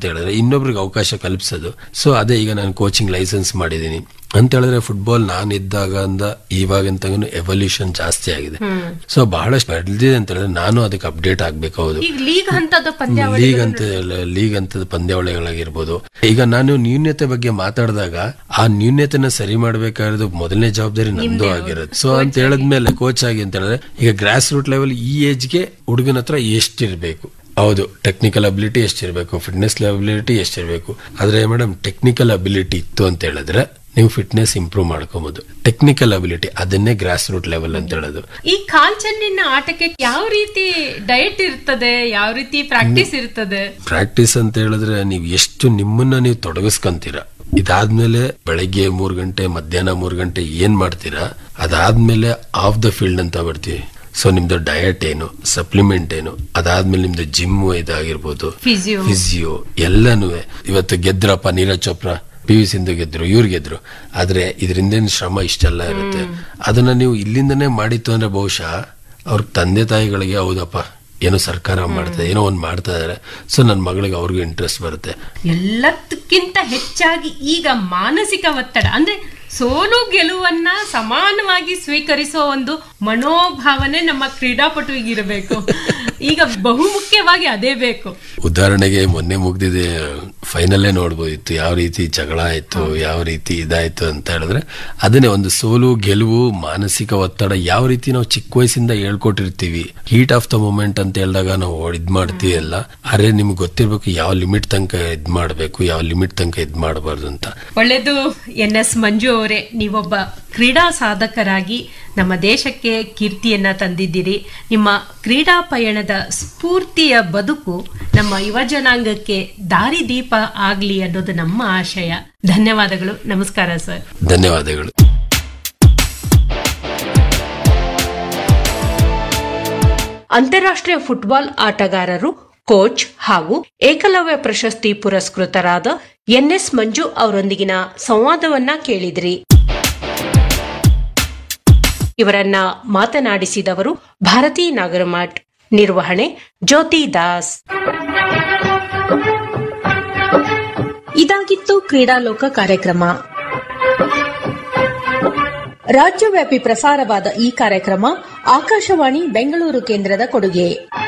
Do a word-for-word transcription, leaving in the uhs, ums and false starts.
ಹೇಳಿದ್ರೆ ಇನ್ನೊಬ್ರಿಗೆ ಅವಕಾಶ ಕಲ್ಪಿಸೋದು. ಸೊ ಅದೇ ಈಗ ನಾನು ಕೋಚಿಂಗ್ ಲೈಸೆನ್ಸ್ ಮಾಡಿದೀನಿ ಅಂತ ಹೇಳಿದ್ರೆ ಫುಟ್ಬಾಲ್ ನಾನಿದ್ದಾಗ ಅಂದ ಇವಾಗಂತ ಎವಲ್ಯೂಷನ್ ಜಾಸ್ತಿ ಆಗಿದೆ. ಸೊ ಬಹಳಷ್ಟು ಬೆಳೆದಿದೆ ಅಂತ ಹೇಳಿದ್ರೆ ನಾನು ಅದಕ್ಕೆ ಅಪ್ಡೇಟ್ ಆಗ್ಬೇಕು. ಹೌದು, ಲೀಗ್ ಹಂತದ ಲೀಗ್ ಅಂತ ಲೀಗ್ ಹಂತದ ಪಂದ್ಯಾವಳಿಗಳಾಗಿರ್ಬೋದು. ಈಗ ನಾನು ನ್ಯೂನ್ಯತೆ ಬಗ್ಗೆ ಮಾತಾಡಿದಾಗ ಆ ನ್ಯೂನ್ಯತೆನ ಸರಿ ಮಾಡ್ಬೇಕಾಗಿರೋದು ಮೊದಲನೇ ಜವಾಬ್ದಾರಿ ನಂದು ಆಗಿರೋದು. ಸೊ ಅಂತ ಹೇಳಿದ್ಮೇಲೆ ಕೋಚ್ ಆಗಿ ಅಂತ ಹೇಳಿದ್ರೆ ಈಗ ಗ್ರಾಸ್ ರೂಟ್ ಲೆವೆಲ್ ಈ ಏಜ್ಗೆ ಹುಡುಗನ ಹತ್ರ ಎಷ್ಟಿರ್ಬೇಕು, ಹೌದು ಟೆಕ್ನಿಕಲ್ ಅಬಿಲಿಟಿ ಎಷ್ಟಿರ್ಬೇಕು, ಫಿಟ್ನೆಸ್ ಅಬಿಲಿಟಿ ಎಷ್ಟಿರ್ಬೇಕು. ಆದ್ರೆ ಮೇಡಮ್ ಟೆಕ್ನಿಕಲ್ ಅಬಿಲಿಟಿ ಇತ್ತು ಅಂತ ಹೇಳಿದ್ರೆ ನೀವು ಫಿಟ್ನೆಸ್ ಇಂಪ್ರೂವ್ ಮಾಡ್ಕೋಬಹುದು. ಟೆಕ್ನಿಕಲ್ ಅಬಿಲಿಟಿ ಅದನ್ನೇ ಗ್ರಾಸ್ ರೂಟ್ ಲೆವೆಲ್ ಅಂತ ಹೇಳೋದು. ಈ ಕಾಲ್ ಚೆಂಡಿನ ಆಟಕ್ಕೆ ಯಾವ ರೀತಿ ಡಯಟ್ ಇರ್ತದೆ, ಯಾವ ರೀತಿ ಪ್ರಾಕ್ಟೀಸ್ ಇರ್ತದೆ? ಪ್ರಾಕ್ಟೀಸ್ ಅಂತ ಹೇಳಿದ್ರೆ ನೀವು ಎಷ್ಟು ನಿಮ್ಮನ್ನ ನೀವು ತೊಡಗಿಸ್ಕೊಂತೀರಾ. ಇದಾದ್ಮೇಲೆ ಬೆಳಗ್ಗೆ ಮೂರ್ ಗಂಟೆ ಮಧ್ಯಾಹ್ನ ಮೂರ್ ಗಂಟೆ ಏನ್ ಮಾಡ್ತೀರಾ, ಅದಾದ್ಮೇಲೆ ಆಫ್ ದ ಫೀಲ್ಡ್ ಅಂತ ಬರ್ತೀವಿ. ಸೊ ನಿಮ್ದು ಡಯಟ್ ಏನು, ಸಪ್ಲಿಮೆಂಟ್ ಏನು, ಅದಾದ್ಮೇಲೆ ನಿಮ್ದು ಜಿಮ್ ಇದಾಗಿರ್ಬೋದು, ಫಿಸಿಯೋ ಎಲ್ಲನೂ. ಇವತ್ತು ಗೆದ್ರಪ್ಪ ನೀರಜ್ ಚೋಪ್ರಾ, ಪಿ ವಿ ಸಿಂಧು ಗೆದ್ರು, ಇವ್ರು ಗೆದ್ರು, ಆದ್ರೆ ಇದರಿಂದ ಶ್ರಮ ಇಷ್ಟೆಲ್ಲ ಇರುತ್ತೆ. ಅದನ್ನ ನೀವು ಇಲ್ಲಿಂದನೇ ಮಾಡಿತ್ತು ಅಂದ್ರೆ ಬಹುಶಃ ಅವ್ರ ತಂದೆ ತಾಯಿಗಳಿಗೆ ಹೌದಪ್ಪ ಏನೋ ಸರ್ಕಾರ ಮಾಡ್ತಾರೆ, ಏನೋ ಒಂದ್ ಮಾಡ್ತಾ ಇದಾರೆ, ಸೊ ನನ್ ಮಗಳಿಗೆ ಅವ್ರಿಗೂ ಇಂಟ್ರೆಸ್ಟ್ ಬರುತ್ತೆ. ಎಲ್ಲದಕ್ಕಿಂತ ಹೆಚ್ಚಾಗಿ ಈಗ ಮಾನಸಿಕ ಒತ್ತಡ ಅಂದ್ರೆ ಸೋಲು ಗೆಲುವನ್ನ ಸಮಾನವಾಗಿ ಸ್ವೀಕರಿಸೋ ಒಂದು ಮನೋಭಾವನೆ ನಮ್ಮ ಕ್ರೀಡಾಪಟುವಿಗೆ ಇರಬೇಕು. ಈಗ ಬಹುಮುಖ್ಯವಾಗಿ ಅದೇ ಬೇಕು. ಉದಾಹರಣೆಗೆ ಮೊನ್ನೆ ಮುಗ್ದಿದೆ ಫೈನಲ್ಲೇ ನೋಡ್ಬೋದಿತ್ತು ಯಾವ ರೀತಿ ಜಗಳ ಆಯ್ತು, ಯಾವ ರೀತಿ ಇದಾಯ್ತು ಅಂತ ಹೇಳಿದ್ರೆ ಅದನ್ನೇ ಒಂದು ಸೋಲು ಗೆಲುವು ಮಾನಸಿಕ ಒತ್ತಡ ಯಾವ ರೀತಿ ನಾವು ಚಿಕ್ಕ ವಯಸ್ಸಿಂದ ಹೇಳ್ಕೊಟ್ಟಿರ್ತೀವಿ. ಹೀಟ್ ಆಫ್ ದ ಮೂಮೆಂಟ್ ಅಂತ ಹೇಳಿದಾಗ ನಾವು ಇದ್ ಮಾಡ್ತೀವಿ ಎಲ್ಲ. ಅರೆ ನಿಮ್ಗೆ ಗೊತ್ತಿರ್ಬೇಕು ಯಾವ ಲಿಮಿಟ್ ತನಕ ಇದ್ ಮಾಡ್ಬೇಕು, ಯಾವ ಲಿಮಿಟ್ ತನಕ ಇದ್ ಮಾಡಬಾರ್ದು ಅಂತ. ಒಳ್ಳೇದು ಎನ್ ಎಸ್ ಮಂಜು ಅವರೇ, ನೀವೊಬ್ಬ ಕ್ರೀಡಾ ಸಾಧಕರಾಗಿ ನಮ್ಮ ದೇಶಕ್ಕೆ ಕೀರ್ತಿಯನ್ನ ತಂದಿದ್ದೀರಿ. ನಿಮ್ಮ ಕ್ರೀಡಾ ಪಯಣದ ಸ್ಫೂರ್ತಿಯ ಬದುಕು ನಮ್ಮ ಯುವ ಜನಾಂಗಕ್ಕೆ ದಾರಿದೀಪ ಆಗ್ಲಿ ಅನ್ನೋದು ನಮ್ಮ ಆಶಯ. ಧನ್ಯವಾದಗಳು. ನಮಸ್ಕಾರ ಸರ್. ಧನ್ಯವಾದಗಳು. ಅಂತಾರಾಷ್ಟ್ರೀಯ ಫುಟ್ಬಾಲ್ ಆಟಗಾರರು, ಕೋಚ್ ಹಾಗೂ ಏಕಲವ್ಯ ಪ್ರಶಸ್ತಿ ಪುರಸ್ಕೃತರಾದ ಎನ್ ಎಸ್ ಮಂಜು ಅವರೊಂದಿಗಿನ ಸಂವಾದವನ್ನ ಕೇಳಿದ್ರಿ. ಇವರನ್ನ ಮಾತನಾಡಿಸಿದವರು ಭಾರತಿ ನಾಗರಮಠ್. ನಿರ್ವಹಣೆ ಜ್ಯೋತಿ ದಾಸ್. ಇದಾಗಿತ್ತು ಕ್ರೀಡಾಲೋಕ ಕಾರ್ಯಕ್ರಮ. ರಾಜ್ಯವ್ಯಾಪಿ ಪ್ರಸಾರವಾದ ಈ ಕಾರ್ಯಕ್ರಮ ಆಕಾಶವಾಣಿ ಬೆಂಗಳೂರು ಕೇಂದ್ರದ ಕೊಡುಗೆ.